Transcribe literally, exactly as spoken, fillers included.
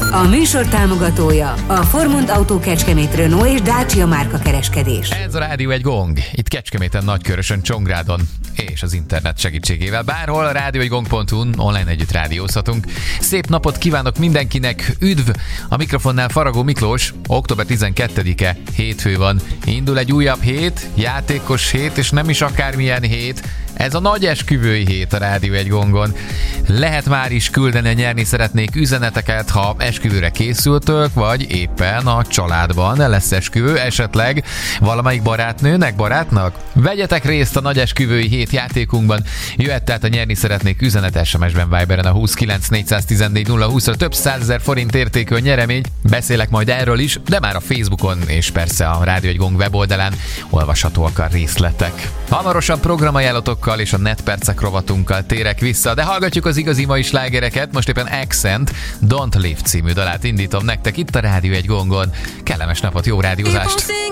A műsor támogatója a Formund Autó Kecskemét, Renault és Dacia márka kereskedés. Ez a Rádió egy gong. Itt Kecskeméten, Nagykörösön, Csongrádon és az internet segítségével. Bárhol a rádió egy gong pont hu online együtt rádiózhatunk. Szép napot kívánok mindenkinek. Üdv! A mikrofonnál Faragó Miklós. Október tizenkettedike, hétfő van. Indul egy újabb hét, játékos hét, és nem is akármilyen hét. Ez a nagy esküvői hét a Rádió egy gongon. Lehet már is küldeni a nyerni szeretnék üzeneteket, ha esküvőre készültök, vagy éppen a családban lesz esküvő, esetleg valamelyik barátnőnek, barátnak. Vegyetek részt a nagy esküvői hét játékunkban. Jöhet tehát a nyerni szeretnék üzenet es em es-ben, Viberen a huszonkilenc négyszáztizennégy nulla húszra több százezer forint értékű a nyeremény. Beszélek majd erről is, de már a Facebookon és persze a Rádió egy Gong weboldalán olvashatóak a részletek. Hamarosan programajánlatokkal és a netpercek rovatunkkal térek vissza, de hallgatjuk az igazi mai slágereket. Most éppen Accent Don't Live című dalát indítom nektek itt a Rádió egy Gongon. Kellemes napot, jó rádiózást!